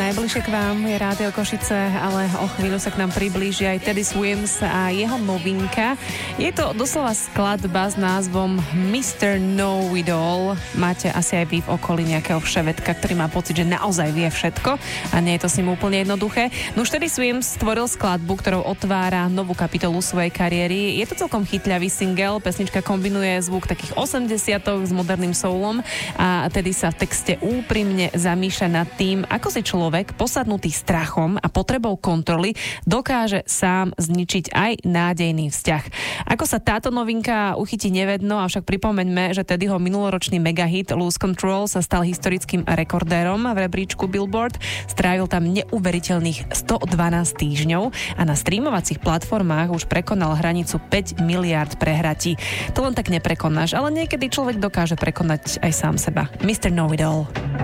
najbližšie k vám je Rádio Košice, ale o chvíľu sa k nám priblíži aj Teddy Swims a jeho novinka. Je to doslova skladba s názvom Mr. Know-It-All. Máte asi aj vy v okolí nejakého vševedka, ktorý má pocit, že naozaj vie všetko a nie je to s ním úplne jednoduché. No už Teddy Swims stvoril skladbu, ktorou otvára novú kapitolu svojej kariéry. Je to celkom chytľavý single, pesnička kombinuje zvuk takých 80-tok s moderným soulom a Teddy sa v texte úprimne zamýšľa nad tým, ako si človek posadnutý strachom a potrebou kontroly dokáže sám zničiť aj nádejný vzťah. Ako sa táto novinka uchytí nevedno, avšak pripomeňme, že Teddyho minuloročný megahit Lose Control sa stal historickým rekordérom v rebríčku Billboard. Strávil tam neuveriteľných 112 týždňov a na streamovacích platformách už prekonal hranicu 5 miliárd prehratí. To len tak neprekonáš, ale niekedy človek dokáže prekonať aj sám seba. Mr. Know-It-All.